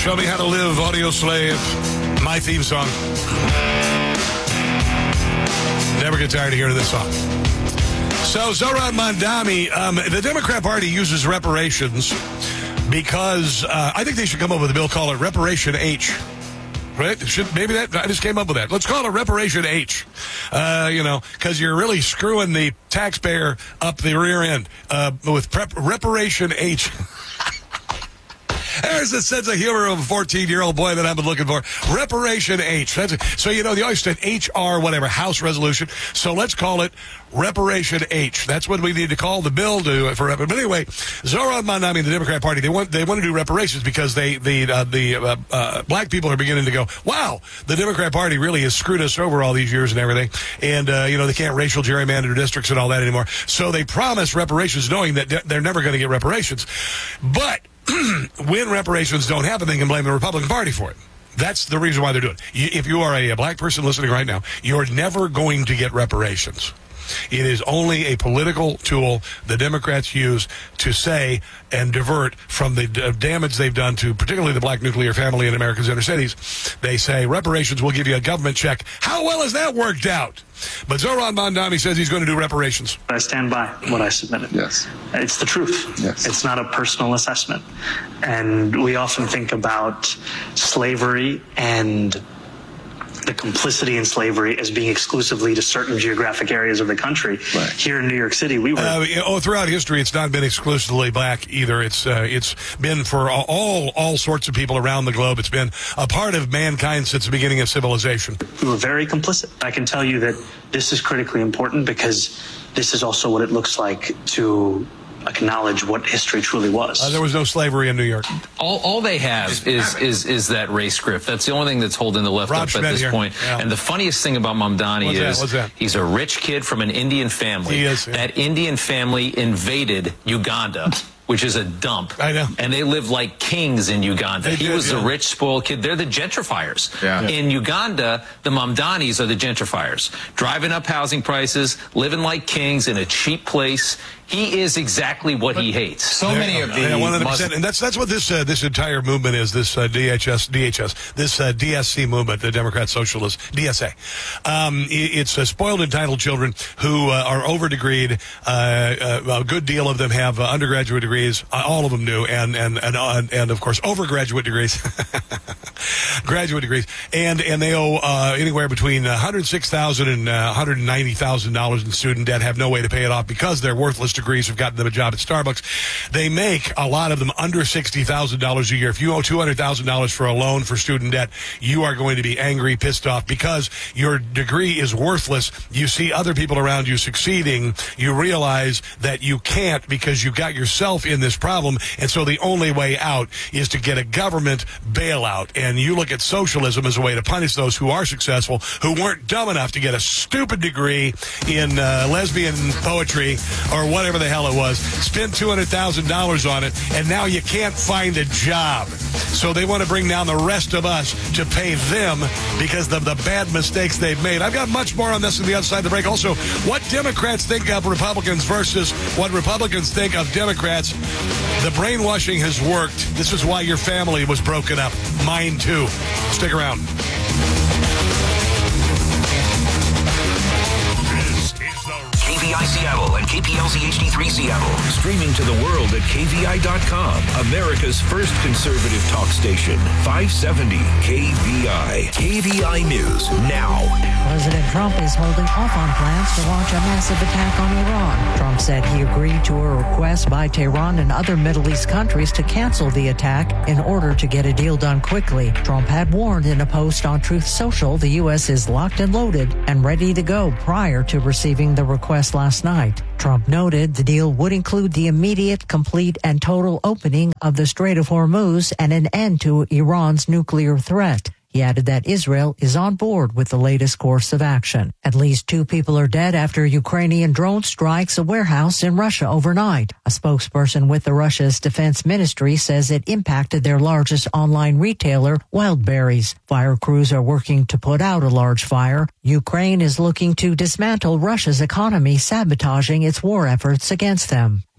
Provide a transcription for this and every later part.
Show Me How to Live, Audio Slave. My theme song. Never get tired of hearing this song. So Zohran Mamdani, the Democrat Party uses reparations because I think they should come up with a bill, call it Reparation H. Right? Maybe I just came up with that. Let's call it Reparation H. Because you're really screwing the taxpayer up the rear end with Reparation H. There's a sense of humor of a 14-year-old boy that I've been looking for. Reparation H. So, they always said HR, whatever, House resolution. So let's call it Reparation H. That's what we need to call the bill for reparations. But anyway, Zohran Mamdani, the Democrat Party, they want to do reparations because the black people are beginning to go, wow, the Democrat Party really has screwed us over all these years and everything. And, they can't racial gerrymander districts and all that anymore. So they promise reparations knowing that they're never going to get reparations. But when reparations don't happen, they can blame the Republican Party for it. That's the reason why they're doing it. If you are a black person listening right now, you're never going to get reparations. It is only a political tool the Democrats use to say and divert from the damage they've done to particularly the black nuclear family in America's inner cities. They say reparations will give you a government check. How well has that worked out? But Zohran Mamdani says he's going to do reparations. I stand by what I submitted. Yes. It's the truth. Yes. It's not a personal assessment. And we often think about slavery and the complicity in slavery as being exclusively to certain geographic areas of the country. Right. Here in New York City, we were... throughout history, it's not been exclusively black either. It's been for all sorts of people around the globe. It's been a part of mankind since the beginning of civilization. We were very complicit. I can tell you that this is critically important because this is also what it looks like to acknowledge what history truly was. There was no slavery in New York. All they have is that race script. That's the only thing that's holding the left Rob up Schmidt at this here. point. Yeah. And the funniest thing about Mamdani What's that? He's a rich kid from an Indian family. He is, yeah. That Indian family invaded Uganda, which is a dump. I know. And they live like kings in Uganda. He was yeah. the rich, spoiled kid. They're the gentrifiers. Yeah. In Uganda, the Mamdanis are the gentrifiers. Driving up housing prices, living like kings in a cheap place. He is exactly what he hates. So many of these. 100%. And that's what this entire movement is, this DSC movement, the Democrat Socialist, DSA. It's spoiled, entitled children who are over-degreed. A good deal of them have undergraduate degrees. All of them do. And of course, overgraduate degrees. Graduate degrees. And they owe anywhere between $106,000 and $190,000 in student debt, have no way to pay it off because they're worthless degrees have gotten them a job at Starbucks. They make a lot of them under $60,000 a year. If you owe $200,000 for a loan for student debt, you are going to be angry, pissed off because your degree is worthless. You see other people around you succeeding. You realize that you can't because you got yourself in this problem. And so the only way out is to get a government bailout. And you look at socialism as a way to punish those who are successful, who weren't dumb enough to get a stupid degree in lesbian poetry or whatever the hell it was, spend $200,000 on it, and now you can't find a job. So they want to bring down the rest of us to pay them because of the bad mistakes they've made. I've got much more on this on the other side of the break. Also, what Democrats think of Republicans versus what Republicans think of Democrats. The brainwashing has worked. This is why your family was broken up. Mine too. Stick around. KVI Seattle and KPLZ HD3 Seattle. Streaming to the world at KVI.com. America's first conservative talk station. 570 KVI. KVI News now. President Trump is holding off on plans to launch a massive attack on Iran. Trump said he agreed to a request by Tehran and other Middle East countries to cancel the attack in order to get a deal done quickly. Trump had warned in a post on Truth Social the U.S. is locked and loaded and ready to go prior to receiving the request last night. Trump noted the deal would include the immediate, complete, and total opening of the Strait of Hormuz and an end to Iran's nuclear threat. He added that Israel is on board with the latest course of action. At least 2 people are dead after Ukrainian drone strikes a warehouse in Russia overnight. A spokesperson with the Russia's defense ministry says it impacted their largest online retailer, Wildberries. Fire crews are working to put out a large fire. Ukraine is looking to dismantle Russia's economy, sabotaging its war efforts against them.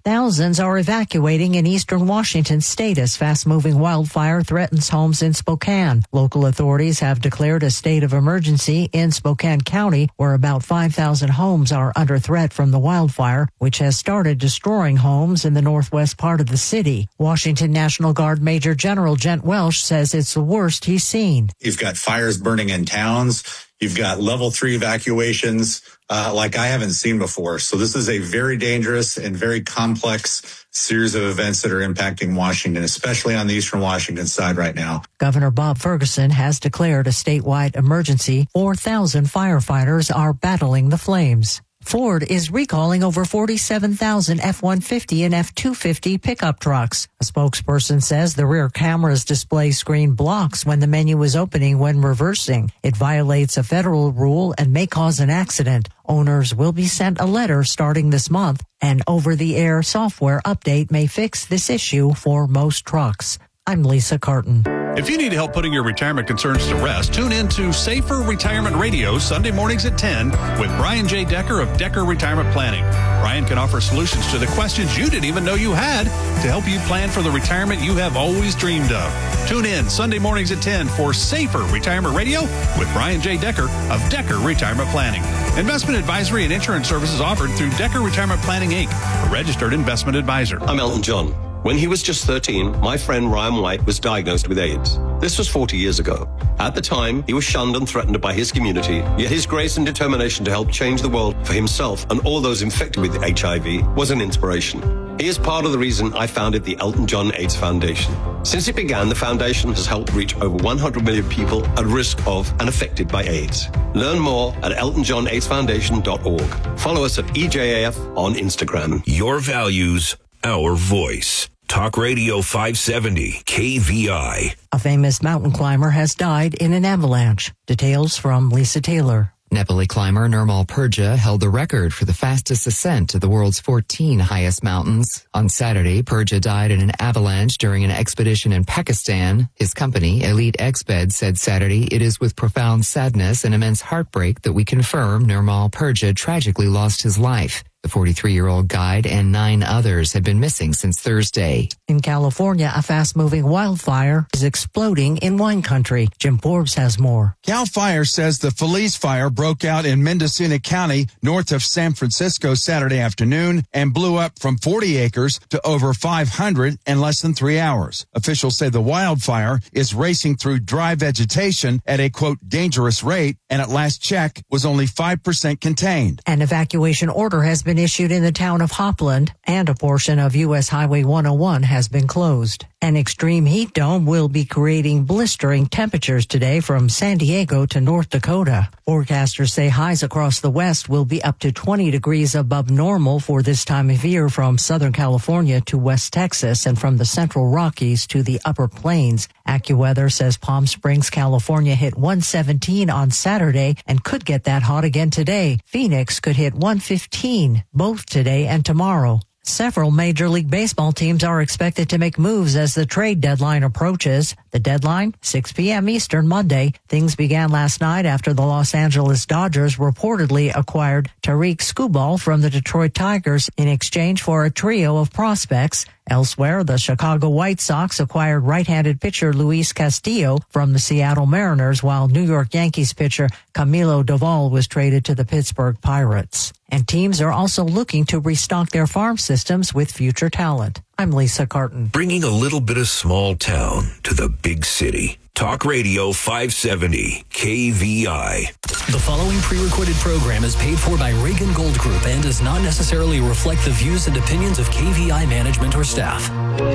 Thousands are evacuating in eastern Washington state as fast-moving wildfire threatens homes in Spokane. Local authorities have declared a state of emergency in Spokane County, where about 5,000 homes are under threat from the wildfire, which has started destroying homes in the northwest part of the city. Washington National Guard Major General Gent Welsh says it's the worst he's seen. You've got fires burning in towns. You've got level 3 evacuations like I haven't seen before. So this is a very dangerous and very complex series of events that are impacting Washington, especially on the eastern Washington side right now. Governor Bob Ferguson has declared a statewide emergency. 4,000 firefighters are battling the flames. Ford is recalling over 47,000 F-150 and F-250 pickup trucks. A spokesperson says the rear camera's display screen blocks when the menu is opening when reversing. It violates a federal rule and may cause an accident. Owners will be sent a letter starting this month. An over-the-air software update may fix this issue for most trucks. I'm Lisa Carton. If you need help putting your retirement concerns to rest, tune in to Safer Retirement Radio Sunday mornings at 10 with Brian J. Decker of Decker Retirement Planning. Brian can offer solutions to the questions you didn't even know you had to help you plan for the retirement you have always dreamed of. Tune in Sunday mornings at 10 for Safer Retirement Radio with Brian J. Decker of Decker Retirement Planning. Investment advisory and insurance services offered through Decker Retirement Planning, Inc., a registered investment advisor. I'm Elton John. When he was just 13, my friend Ryan White was diagnosed with AIDS. This was 40 years ago. At the time, he was shunned and threatened by his community, yet his grace and determination to help change the world for himself and all those infected with HIV was an inspiration. He is part of the reason I founded the Elton John AIDS Foundation. Since it began, the foundation has helped reach over 100 million people at risk of and affected by AIDS. Learn more at eltonjohnaidsfoundation.org. Follow us at EJAF on Instagram. Your values, our voice. Talk Radio 570, KVI. A famous mountain climber has died in an avalanche. Details from Lisa Taylor. Nepali climber Nirmal Purja held the record for the fastest ascent to the world's 14 highest mountains. On Saturday, Purja died in an avalanche during an expedition in Pakistan. His company, Elite Exped, said Saturday, "It is with profound sadness and immense heartbreak that we confirm Nirmal Purja tragically lost his life." The 43-year-old guide and 9 others have been missing since Thursday. In California, a fast-moving wildfire is exploding in wine country. Jim Forbes has more. Cal Fire says the Feliz fire broke out in Mendocino County, north of San Francisco, Saturday afternoon and blew up from 40 acres to over 500 in less than 3 hours. Officials say the wildfire is racing through dry vegetation at a, quote, dangerous rate, and at last check was only 5% contained. An evacuation order has been issued in the town of Hopland, and a portion of U.S. Highway 101 has been closed. An extreme heat dome will be creating blistering temperatures today from San Diego to North Dakota. Forecasters say highs across the west will be up to 20 degrees above normal for this time of year, from Southern California to West Texas and from the Central Rockies to the Upper Plains. AccuWeather says Palm Springs, California hit 117 on Saturday and could get that hot again today. Phoenix could hit 115 both today and tomorrow. Several Major League Baseball teams are expected to make moves as the trade deadline approaches. The deadline, 6 p.m. Eastern Monday. Things began last night after the Los Angeles Dodgers reportedly acquired Tariq Skubal from the Detroit Tigers in exchange for a trio of prospects. Elsewhere, the Chicago White Sox acquired right-handed pitcher Luis Castillo from the Seattle Mariners, while New York Yankees pitcher Camilo Doval was traded to the Pittsburgh Pirates. And teams are also looking to restock their farm systems with future talent. I'm Lisa Carton. Bringing a little bit of small town to the big city. Talk Radio 570, KVI. The following pre-recorded program is paid for by Reagan Gold Group and does not necessarily reflect the views and opinions of KVI management or staff.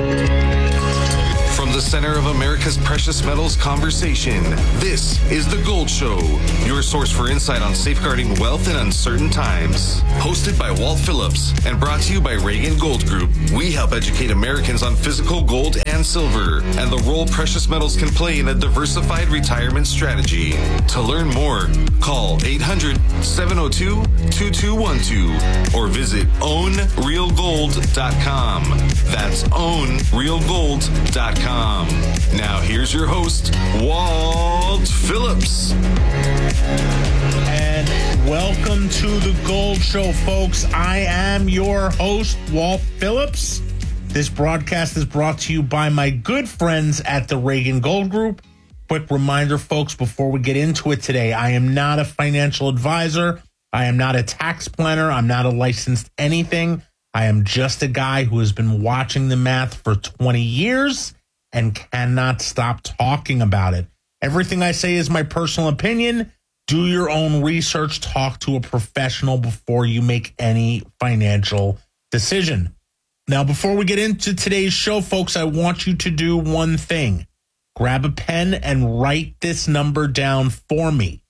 From the center of America's precious metals conversation, this is The Gold Show, your source for insight on safeguarding wealth in uncertain times. Hosted by Walt Phillips and brought to you by Reagan Gold Group, we help educate Americans on physical gold and silver and the role precious metals can play in a diversified retirement strategy. To learn more, call 800-702-2212 or visit ownrealgold.com. That's ownrealgold.com. Now here's your host, Walt Phillips. And welcome to the Gold Show, folks. I am your host, Walt Phillips. This broadcast is brought to you by my good friends at the Reagan Gold Group. Quick reminder, folks, before we get into it today, I am not a financial advisor. I am not a tax planner. I'm not a licensed anything. I am just a guy who has been watching the math for 20 years and cannot stop talking about it. Everything I say is my personal opinion. Do your own research. Talk to a professional before you make any financial decision. Now, before we get into today's show, folks, I want you to do one thing. Grab a pen and write this number down for me.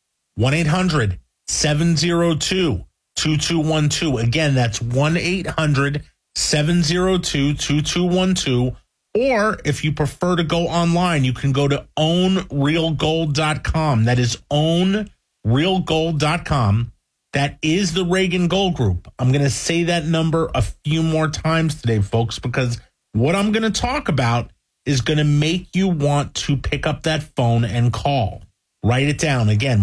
1-800-702-2212. Again, that's 1-800-702-2212. Or if you prefer to go online, you can go to ownrealgold.com. That is ownrealgold.com. That is the Reagan Gold Group. I'm going to say that number a few more times today, folks, because what I'm going to talk about is going to make you want to pick up that phone and call. Write it down. Again,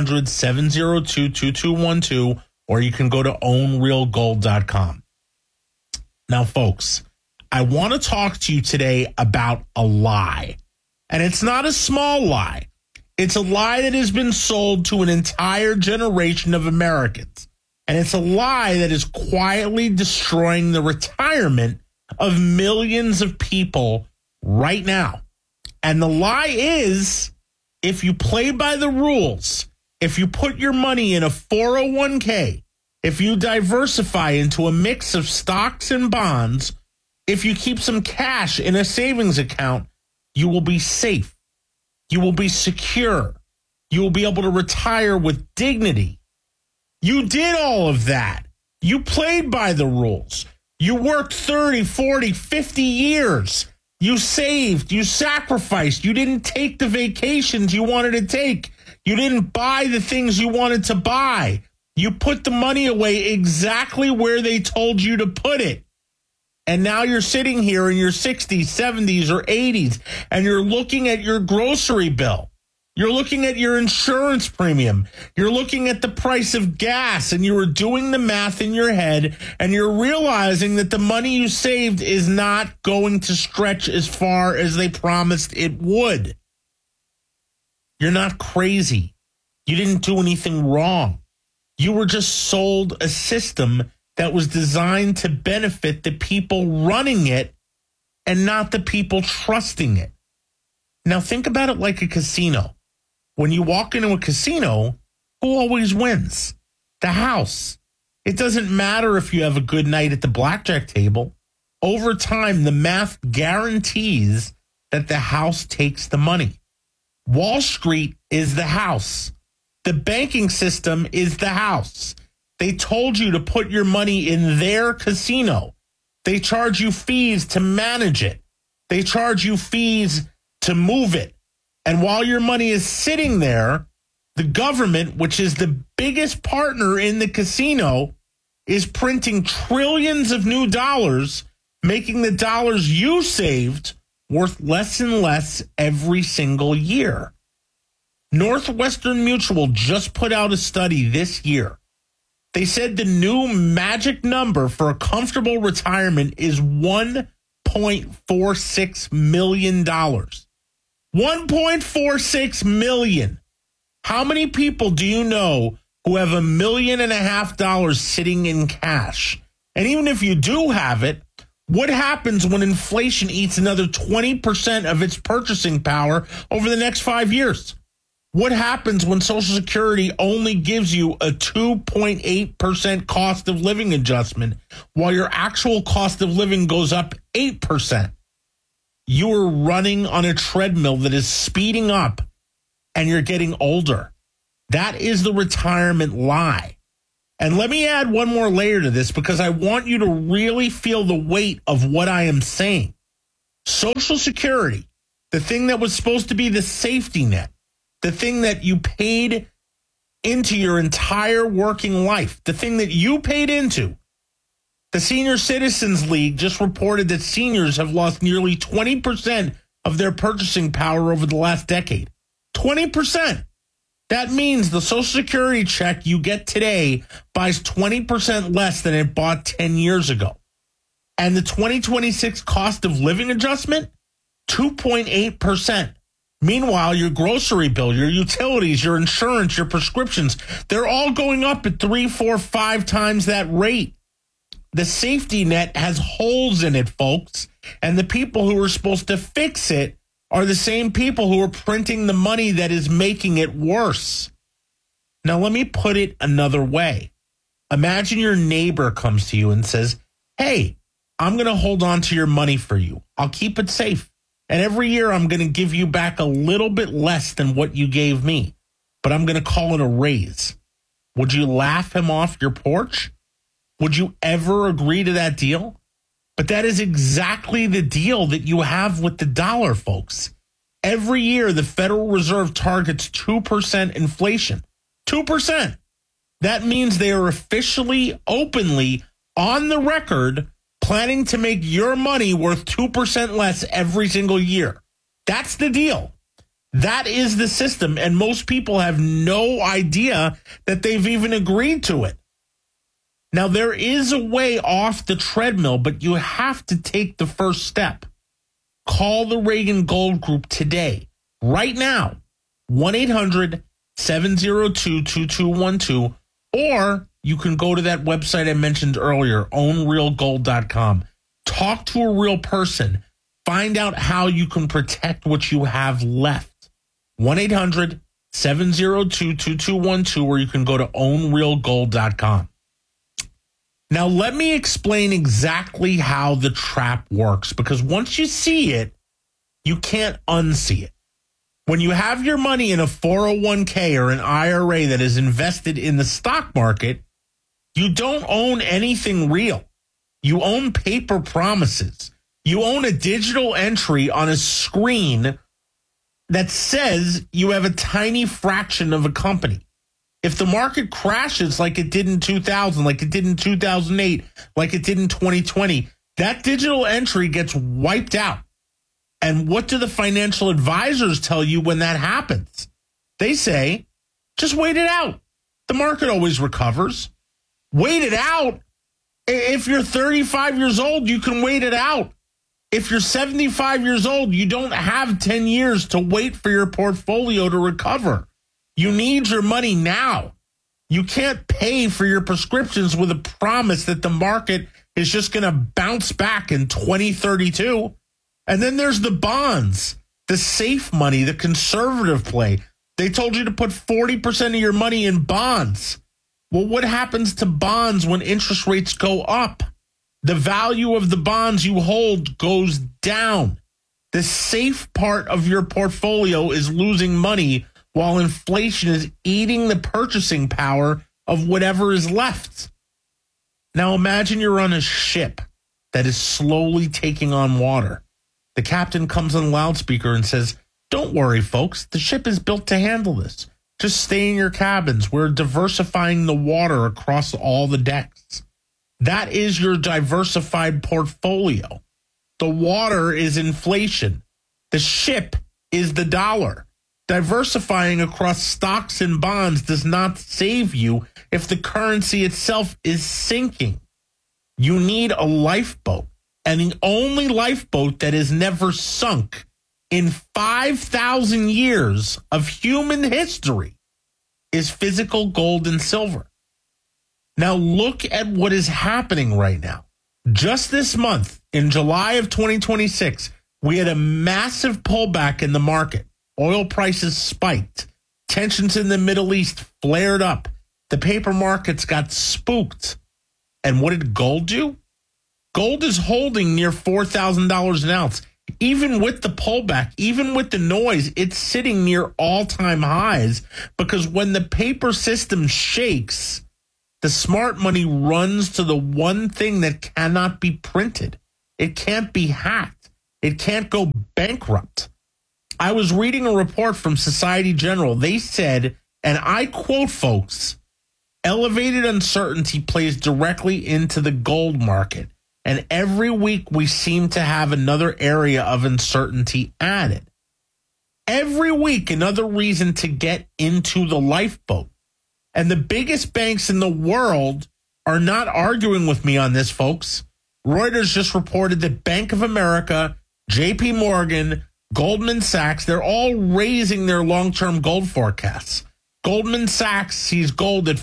1-800-702-2212, or you can go to ownrealgold.com. Now, folks, I want to talk to you today about a lie. And it's not a small lie. It's a lie that has been sold to an entire generation of Americans. And it's a lie that is quietly destroying the retirement of millions of people right now. And the lie is, if you play by the rules, if you put your money in a 401k, if you diversify into a mix of stocks and bonds, if you keep some cash in a savings account, you will be safe. You will be secure. You will be able to retire with dignity. You did all of that. You played by the rules. You worked 30, 40, 50 years. You saved. You sacrificed. You didn't take the vacations you wanted to take. You didn't buy the things you wanted to buy. You put the money away exactly where they told you to put it. And now you're sitting here in your 60s, 70s, or 80s, and you're looking at your grocery bill. You're looking at your insurance premium. You're looking at the price of gas, and you were doing the math in your head, and you're realizing that the money you saved is not going to stretch as far as they promised it would. You're not crazy. You didn't do anything wrong. You were just sold a system that was designed to benefit the people running it and not the people trusting it. Now, think about it like a casino. When you walk into a casino, who always wins? The house. It doesn't matter if you have a good night at the blackjack table. Over time, the math guarantees that the house takes the money. Wall Street is the house. The banking system is the house. They told you to put your money in their casino. They charge you fees to manage it. They charge you fees to move it. And while your money is sitting there, the government, which is the biggest partner in the casino, is printing trillions of new dollars, making the dollars you saved worth less and less every single year. Northwestern Mutual just put out a study this year. They said the new magic number for a comfortable retirement is $1.46 million. $1.46 million. How many people do you know who have $1.5 million sitting in cash? And even if you do have it, what happens when inflation eats another 20% of its purchasing power over the next 5 years? What happens when Social Security only gives you a 2.8% cost of living adjustment while your actual cost of living goes up 8%? You are running on a treadmill that is speeding up and you're getting older. That is the retirement lie. And let me add one more layer to this because I want you to really feel the weight of what I am saying. Social Security, the thing that was supposed to be the safety net, the thing that you paid into your entire working life, the thing that you paid into. The Senior Citizens League just reported that seniors have lost nearly 20% of their purchasing power over the last decade. 20%. That means the Social Security check you get today buys 20% less than it bought 10 years ago. And the 2026 cost of living adjustment, 2.8%. Meanwhile, your grocery bill, your utilities, your insurance, your prescriptions, they're all going up at 3, 4, 5 times that rate. The safety net has holes in it, folks. And the people who are supposed to fix it are the same people who are printing the money that is making it worse. Now, let me put it another way. Imagine your neighbor comes to you and says, hey, I'm going to hold on to your money for you. I'll keep it safe. And every year I'm going to give you back a little bit less than what you gave me. But I'm going to call it a raise. Would you laugh him off your porch? Would you ever agree to that deal? But that is exactly the deal that you have with the dollar, folks. Every year, the Federal Reserve targets 2% inflation. 2%. That means they are officially, openly, on the record, planning to make your money worth 2% less every single year. That's the deal. That is the system, and most people have no idea that they've even agreed to it. Now, there is a way off the treadmill, but you have to take the first step. Call the Reagan Gold Group today, right now, 1-800-702-2212, or you can go to that website I mentioned earlier, ownrealgold.com. Talk to a real person. Find out how you can protect what you have left. 1-800-702-2212, or you can go to ownrealgold.com. Now, let me explain exactly how the trap works, because once you see it, you can't unsee it. When you have your money in a 401k or an IRA that is invested in the stock market, you don't own anything real. You own paper promises. You own a digital entry on a screen that says you have a tiny fraction of a company. If the market crashes like it did in 2000, like it did in 2008, like it did in 2020, that digital entry gets wiped out. And what do the financial advisors tell you when that happens? They say, just wait it out. The market always recovers. Wait it out. If you're 35 years old, you can wait it out. If you're 75 years old, you don't have 10 years to wait for your portfolio to recover. You need your money now. You can't pay for your prescriptions with a promise that the market is just going to bounce back in 2032. And then there's the bonds, the safe money, the conservative play. They told you to put 40% of your money in bonds. Well, what happens to bonds when interest rates go up? The value of the bonds you hold goes down. The safe part of your portfolio is losing money while inflation is eating the purchasing power of whatever is left. Now imagine you're on a ship that is slowly taking on water. The captain comes on loudspeaker and says, don't worry, folks, the ship is built to handle this. Just stay in your cabins. We're diversifying the water across all the decks. That is your diversified portfolio. The water is inflation. The ship is the dollar. Diversifying across stocks and bonds does not save you if the currency itself is sinking. You need a lifeboat, and the only lifeboat that is never sunk in 5,000 years of human history is physical gold and silver. Now look at what is happening right now. Just this month, in July of 2026, we had a massive pullback in the market. Oil prices spiked. Tensions in the Middle East flared up. The paper markets got spooked. And what did gold do? Gold is holding near $4,000 an ounce. Even with the pullback, even with the noise, it's sitting near all-time highs, because when the paper system shakes, the smart money runs to the one thing that cannot be printed. It can't be hacked. It can't go bankrupt. I was reading a report from Society General. They said, and I quote, folks, elevated uncertainty plays directly into the gold market. And every week we seem to have another area of uncertainty added. Every week, another reason to get into the lifeboat. And the biggest banks in the world are not arguing with me on this, folks. Reuters just reported that Bank of America, JP Morgan, Goldman Sachs, they're all raising their long-term gold forecasts. Goldman Sachs sees gold at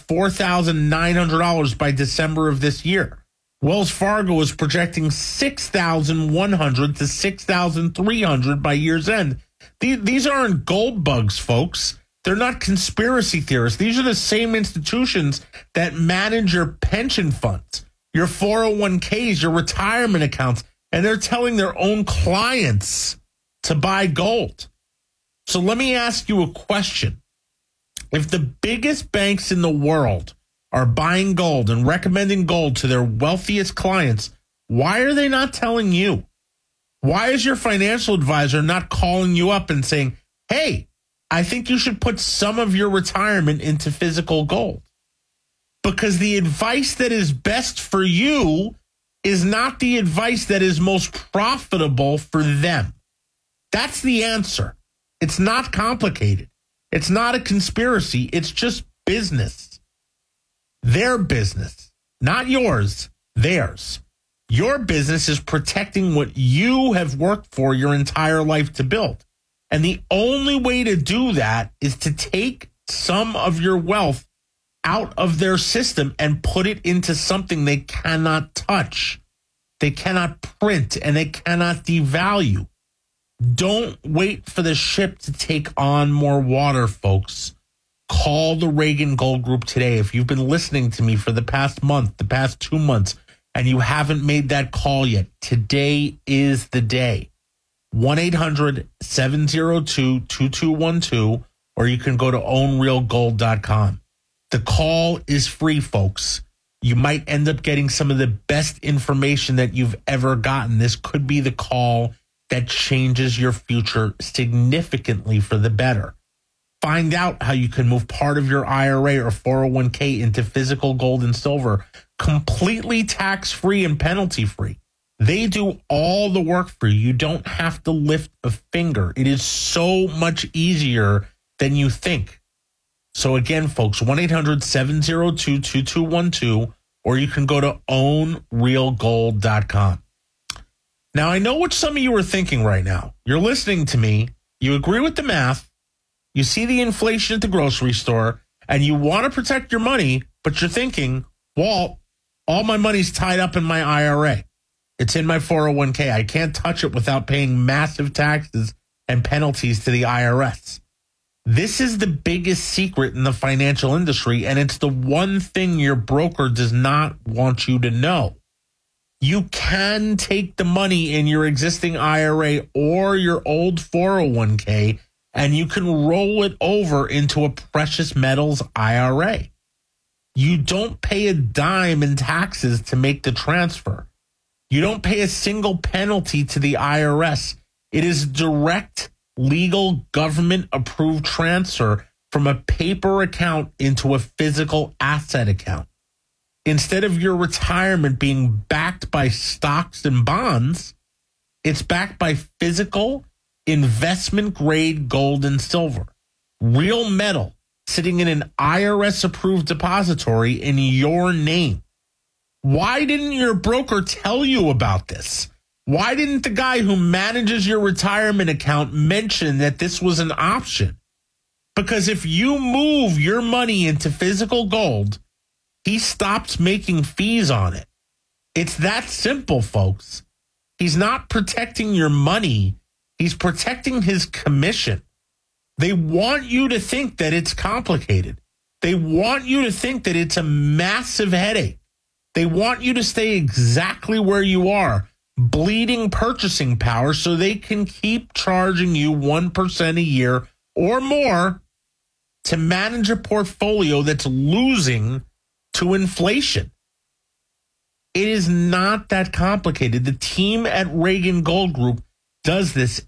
$4,900 by December of this year. Wells Fargo is projecting $6,100 to $6,300 by year's end. These aren't gold bugs, folks. They're not conspiracy theorists. These are the same institutions that manage your pension funds, your 401ks, your retirement accounts, and they're telling their own clients to buy gold. So let me ask you a question. If the biggest banks in the world are buying gold and recommending gold to their wealthiest clients, why are they not telling you? Why is your financial advisor not calling you up and saying, hey, I think you should put some of your retirement into physical gold? Because the advice that is best for you is not the advice that is most profitable for them. That's the answer. It's not complicated. It's not a conspiracy. It's just business. Their business, not yours, theirs. Your business is protecting what you have worked for your entire life to build. And the only way to do that is to take some of your wealth out of their system and put it into something they cannot touch, they cannot print, and they cannot devalue. Don't wait for the ship to take on more water, folks. Call the Reagan Gold Group today. If you've been listening to me for the past month, the past 2 months, and you haven't made that call yet, today is the day. 1-800-702-2212, or you can go to ownrealgold.com. The call is free, folks. You might end up getting some of the best information that you've ever gotten. This could be the call that changes your future significantly for the better. Find out how you can move part of your IRA or 401k into physical gold and silver, completely tax-free and penalty-free. They do all the work for you. You don't have to lift a finger. It is so much easier than you think. So again, folks, 1-800-702-2212, or you can go to ownrealgold.com. Now, I know what some of you are thinking right now. You're listening to me. You agree with the math. You see the inflation at the grocery store, and you want to protect your money, but you're thinking, Walt, all my money's tied up in my IRA. It's in my 401k. I can't touch it without paying massive taxes and penalties to the IRS. This is the biggest secret in the financial industry, and it's the one thing your broker does not want you to know. You can take the money in your existing IRA or your old 401k, and you can roll it over into a precious metals IRA. You don't pay a dime in taxes to make the transfer. You don't pay a single penalty to the IRS. It is direct, legal, government-approved transfer from a paper account into a physical asset account. Instead of your retirement being backed by stocks and bonds, it's backed by physical, investment-grade gold and silver. Real metal sitting in an IRS-approved depository in your name. Why didn't your broker tell you about this? Why didn't the guy who manages your retirement account mention that this was an option? Because if you move your money into physical gold, he stops making fees on it. It's that simple, folks. He's not protecting your money. He's protecting his commission. They want you to think that it's complicated. They want you to think that it's a massive headache. They want you to stay exactly where you are, bleeding purchasing power, so they can keep charging you 1% a year or more to manage a portfolio that's losing to inflation. It is not that complicated. The team at Reagan Gold Group does this